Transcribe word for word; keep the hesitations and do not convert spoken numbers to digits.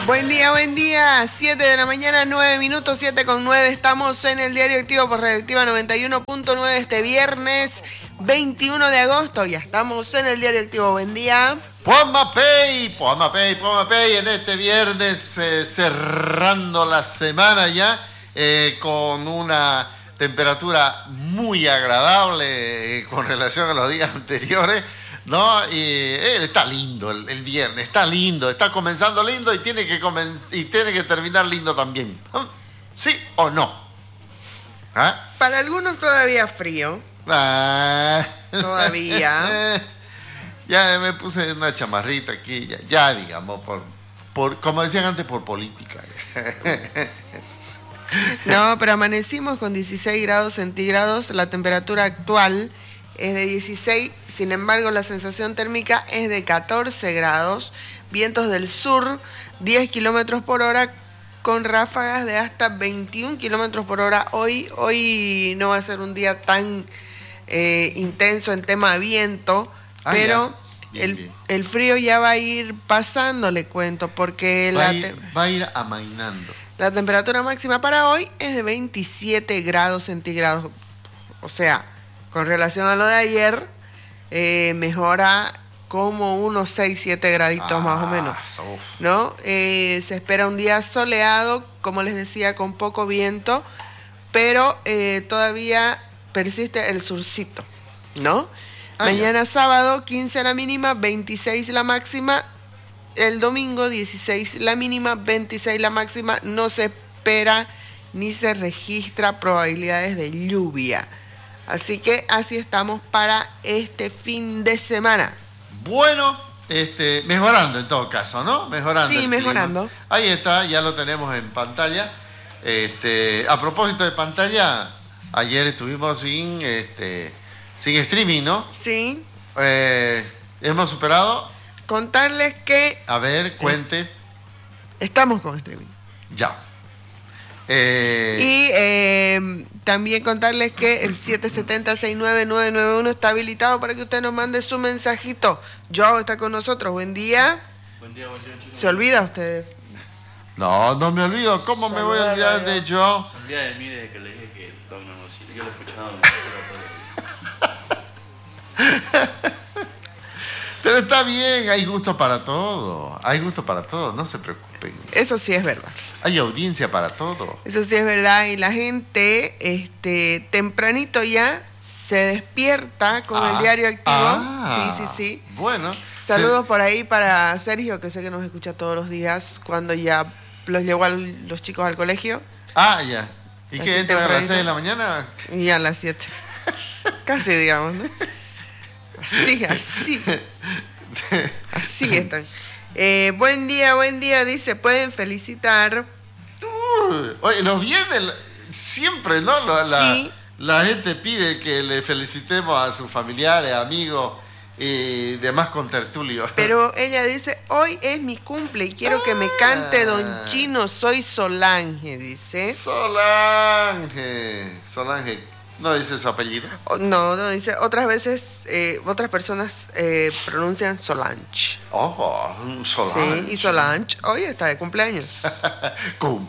Buen día, buen día. siete de la mañana, nueve minutos, siete con nueve. Estamos en el Diario Activo por Radioactiva noventa y uno punto nueve este viernes veintiuno de agosto. Ya estamos en el Diario Activo. Buen día. Puamapey, Puamapey, Puamapey en este viernes eh, cerrando la semana ya eh, con una temperatura muy agradable eh, con relación a los días anteriores. No, y eh, está lindo el, el viernes, está lindo, está comenzando lindo y tiene que comen- y tiene que terminar lindo también. ¿Sí o no? ¿Ah? Para algunos todavía frío. Ah. Todavía. Ya me puse una chamarrita aquí, ya, ya digamos, por, por, como decían antes, por política. No, pero amanecimos con dieciséis grados centígrados. La temperatura actual es de dieciséis, sin embargo la sensación térmica es de catorce grados, vientos del sur diez kilómetros por hora con ráfagas de hasta veintiún kilómetros por hora. Hoy, hoy no va a ser un día tan eh, intenso en tema de viento, ah, pero bien, el, bien. el frío ya va a ir pasando, le cuento, porque va, la a ir, va a ir amainando. La temperatura máxima para hoy es de veintisiete grados centígrados, o sea, con relación a lo de ayer, eh, mejora como unos seis, siete graditos ah, más o menos, uf. ¿no? Eh, se espera un día soleado, como les decía, con poco viento, pero eh, todavía persiste el surcito, ¿no? Ah, Mañana ya. sábado, quince la mínima, veintiséis la máxima. El domingo, dieciséis la mínima, veintiséis la máxima. No se espera ni se registra probabilidades de lluvia. Así que así estamos para este fin de semana. Bueno, este, mejorando en todo caso, ¿no? Mejorando. Sí, mejorando. Clima. Ahí está, ya lo tenemos en pantalla. Este, a propósito de pantalla, ayer estuvimos sin, este, sin streaming, ¿no? Sí. Eh, hemos superado. Contarles que... A ver, cuente. Eh, estamos con streaming. Ya. Eh... Y eh, también contarles que el siete siete cero, seis nueve nueve nueve uno está habilitado para que usted nos mande su mensajito. Joao está con nosotros. Buen día. Buen día, buen día, chicos. ¿Se olvida usted? No, no me olvido. ¿Cómo me voy a olvidar de Joao? Se olvida de mí desde que le dije que Tom no nos sirve. Yo lo he escuchado. Pero está bien, hay gusto para todo. Hay gusto para todo, no se preocupen. Eso sí es verdad. Hay audiencia para todo. Eso sí es verdad. Y la gente, este, tempranito ya se despierta con ah, el Diario Activo. Ah, sí, sí, sí. Bueno. Saludos se... por ahí para Sergio, que sé que nos escucha todos los días cuando ya los llevó a los chicos al colegio. Ah, ya. ¿Y qué entra a las seis de la mañana? Y a las siete. Casi, digamos, ¿no? Así, así. Así están. Eh, buen día, buen día, dice, pueden felicitar. Uh, oye, nos viene la, siempre, ¿no? La, sí. la, la gente pide que le felicitemos a sus familiares, amigos y demás contertulios. Pero ella dice, hoy es mi cumple y quiero ah. que me cante Don Chino, soy Solange, dice. Solange, Solange. ¿No dice su apellido? No, no dice. Otras veces, eh, otras personas eh, pronuncian Solange. Oh, Solange. Sí, y Solange hoy está de cumpleaños. Cum,